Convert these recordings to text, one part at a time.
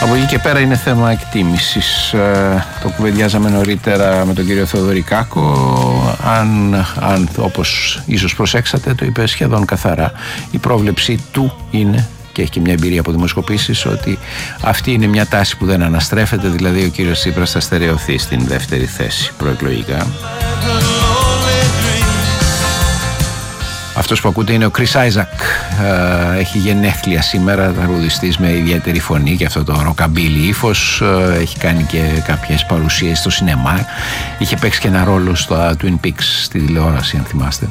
Από εκεί και πέρα είναι θέμα εκτίμησης. Το κουβεντιάζαμε νωρίτερα με τον κύριο Θεοδωρικάκο. Αν όπως ίσως προσέξατε, το είπε σχεδόν καθαρά, η πρόβλεψή του είναι, και έχει και μια εμπειρία από δημοσκοπήσεις, ότι αυτή είναι μια τάση που δεν αναστρέφεται, δηλαδή ο κύριος Τσίπρας θα στερεωθεί στην δεύτερη θέση προεκλογικά. Αυτός που ακούτε είναι ο Chris Isaak. Έχει γενέθλια σήμερα, τραγουδιστής με ιδιαίτερη φωνή και αυτό το ροκαμπίλι ύφος. Έχει κάνει και κάποιες παρουσίες στο σινεμά. Είχε παίξει και ένα ρόλο στο Twin Peaks στη τηλεόραση, αν θυμάστε.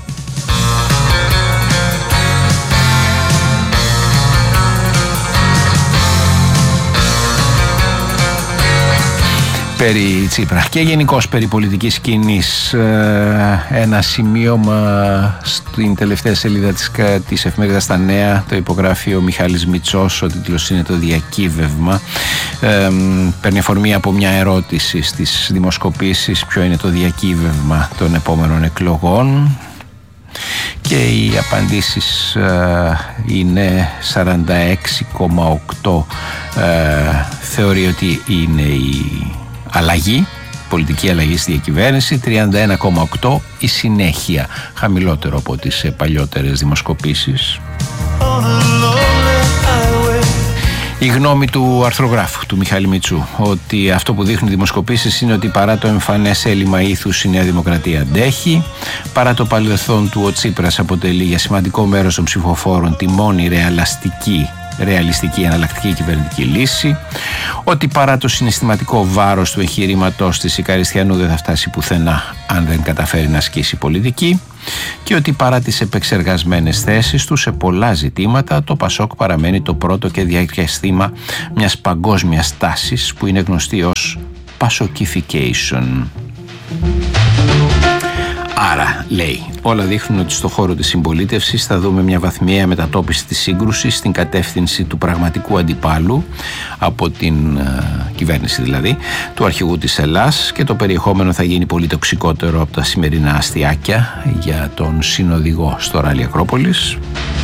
Περί Τσίπρα και γενικώς περί πολιτικής σκηνής. Ένα σημείωμα στην τελευταία σελίδα της εφημερίδας Στα Νέα, το υπογράφει ο Μιχάλης Μητσός, ο τίτλος είναι «Το διακύβευμα». Παίρνει αφορμή από μια ερώτηση στις δημοσκοπήσεις: ποιο είναι το διακύβευμα των επόμενων εκλογών? Και οι απαντήσεις είναι 46,8 θεωρεί ότι είναι η αλλαγή, πολιτική αλλαγή στη διακυβέρνηση, 31,8 η συνέχεια, χαμηλότερο από τις παλιότερες δημοσκοπήσεις. Η γνώμη του αρθρογράφου, του Μιχάλη Μητσού, ότι αυτό που δείχνουν οι δημοσκοπήσεις είναι ότι παρά το εμφανές έλλειμμα ήθους η Νέα Δημοκρατία αντέχει, παρά το παρελθόν του ο Τσίπρας αποτελεί για σημαντικό μέρος των ψηφοφόρων τη μόνη ρεαλιστική εναλλακτική κυβερνητική λύση, ότι παρά το συναισθηματικό βάρος του εγχειρήματός της η Καριστιανού δεν θα φτάσει πουθενά αν δεν καταφέρει να ασκήσει πολιτική, και ότι παρά τις επεξεργασμένες θέσεις του σε πολλά ζητήματα το Πασόκ παραμένει το πρώτο και διαρκές θύμα μιας παγκόσμιας τάσης που είναι γνωστή ως Πασοκιfication. Άρα, λέει, όλα δείχνουν ότι στο χώρο της συμπολίτευσης θα δούμε μια βαθμιαία μετατόπιση της σύγκρουσης στην κατεύθυνση του πραγματικού αντιπάλου, από την κυβέρνηση δηλαδή, του αρχηγού της Ελλάς, και το περιεχόμενο θα γίνει πολύ τοξικότερο από τα σημερινά αστιάκια για τον συνοδηγό στο ράλι Ακρόπολης.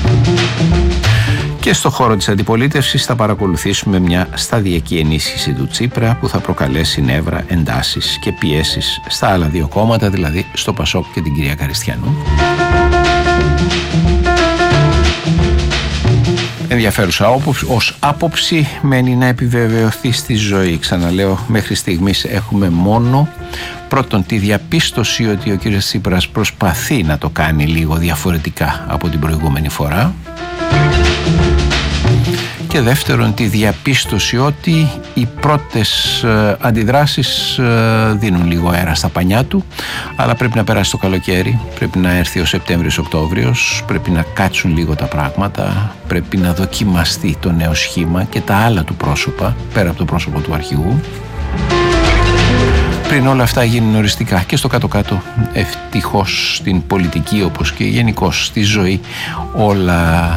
Και στο χώρο της αντιπολίτευσης θα παρακολουθήσουμε μια σταδιακή ενίσχυση του Τσίπρα που θα προκαλέσει νεύρα, εντάσεις και πιέσεις στα άλλα δύο κόμματα, δηλαδή στο Πασόκ και την κυρία Καριστιανού. Ενδιαφέρουσα ως άποψη, μένει να επιβεβαιωθεί στη ζωή. Ξαναλέω, μέχρι στιγμής έχουμε μόνο πρώτον τη διαπίστωση ότι ο κύριος Τσίπρας προσπαθεί να το κάνει λίγο διαφορετικά από την προηγούμενη φορά, και δεύτερον τη διαπίστωση ότι οι πρώτες αντιδράσεις δίνουν λίγο αέρα στα πανιά του, αλλά πρέπει να περάσει το καλοκαίρι, πρέπει να έρθει ο Σεπτέμβριος-Οκτώβριος, πρέπει να κάτσουν λίγο τα πράγματα, πρέπει να δοκιμαστεί το νέο σχήμα και τα άλλα του πρόσωπα πέρα από το πρόσωπο του αρχηγού, πριν όλα αυτά γίνουν οριστικά. Και στο κάτω-κάτω, ευτυχώς στην πολιτική όπως και γενικώς στη ζωή, όλα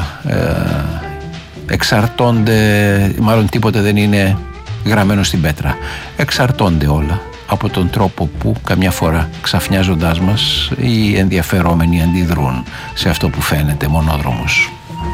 εξαρτώνται, μάλλον τίποτε δεν είναι γραμμένο στην πέτρα. Εξαρτώνται όλα από τον τρόπο που καμιά φορά, ξαφνιάζοντάς μας, οι ενδιαφερόμενοι αντιδρούν σε αυτό που φαίνεται μονόδρομος.